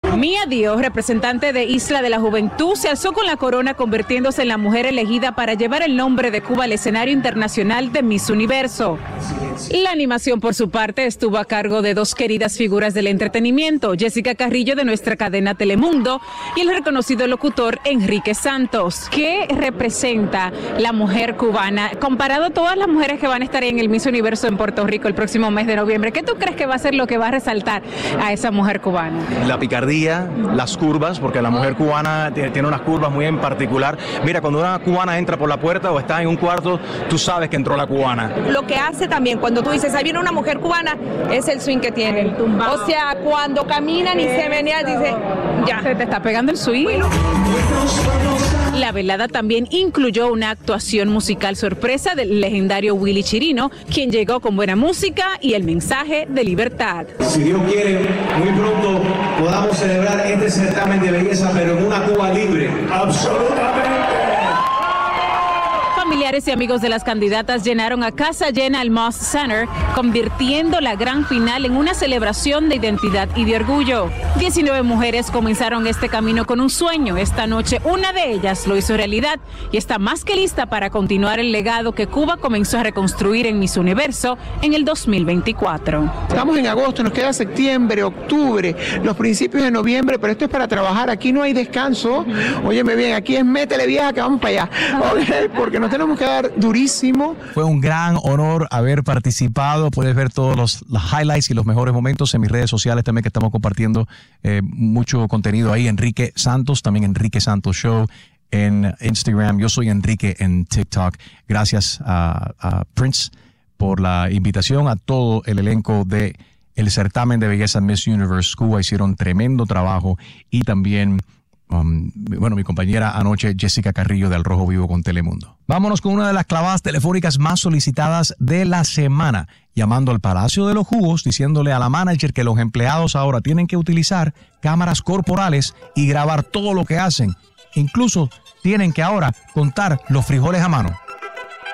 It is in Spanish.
Mía Díaz, representante de Isla de la Juventud, se alzó con la corona convirtiéndose en la mujer elegida para llevar el nombre de Cuba al escenario internacional de Miss Universo. La animación, por su parte, estuvo a cargo de dos queridas figuras del entretenimiento, Jessica Carrillo de nuestra cadena Telemundo y el reconocido locutor Enrique Santos. ¿Qué representa la mujer cubana comparado a todas las mujeres que van a estar en el Miss Universo en Puerto Rico el próximo mes de noviembre? ¿Qué tú crees que va a ser lo que va a resaltar a esa mujer cubana? La picardía, las curvas, porque la mujer cubana tiene unas curvas muy en particular. Mira, cuando una cubana entra por la puerta o está en un cuarto, tú sabes que entró la cubana. Lo que hace también cuando tú dices, ahí viene una mujer cubana, es el swing que tiene. O sea, cuando caminan y se menean, dice, ya. Se te está pegando el swing. La velada también incluyó una actuación musical sorpresa del legendario Willy Chirino, quien llegó con buena música y el mensaje de libertad. Si Dios quiere, muy pronto podamos celebrar este certamen de belleza, pero en una Cuba libre. Absolutamente. Familiares y amigos de las candidatas llenaron a casa llena el Moss Center, convirtiendo la gran final en una celebración de identidad y de orgullo. 19 mujeres comenzaron este camino con un sueño. Esta noche una de ellas lo hizo realidad y está más que lista para continuar el legado que Cuba comenzó a reconstruir en Miss Universo en el 2024. Estamos en agosto, nos queda septiembre, octubre, los principios de noviembre, pero esto es para trabajar. Aquí no hay descanso. Óyeme bien, aquí es métele vieja que vamos para allá. Okay, porque nos tenemos que dar durísimo. Fue un gran honor haber participado. Puedes ver todos los highlights y los mejores momentos en mis redes sociales también, que estamos compartiendo mucho contenido ahí. Enrique Santos, también Enrique Santos Show en Instagram. Yo soy Enrique en TikTok. Gracias a Prince por la invitación, a todo el elenco de el certamen de belleza Miss Universe Cuba. Hicieron tremendo trabajo y también mi compañera anoche, Jessica Carrillo de Al Rojo Vivo con Telemundo. Vámonos con una de las clavadas telefónicas más solicitadas de la semana, llamando al Palacio de los Jugos, diciéndole a la manager que los empleados ahora tienen que utilizar cámaras corporales y grabar todo lo que hacen. Incluso tienen que ahora contar los frijoles a mano.